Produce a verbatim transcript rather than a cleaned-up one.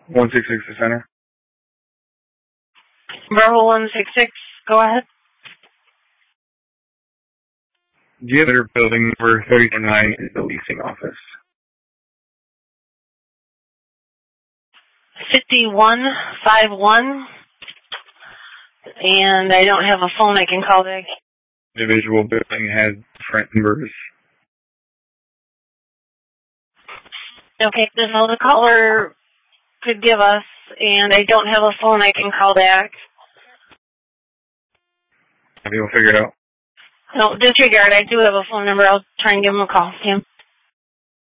one six six, the center. Bravo one six six, go ahead. Do you have their building number thirty nine is the leasing office? fifty-one fifty-one, and I don't have a phone I can call back. Individual building has different numbers. Okay, this is all the caller could give us, and I don't have a phone I can call back. Maybe we'll figure it out. No, disregard. I do have a phone number. I'll try and give him a call. Sam.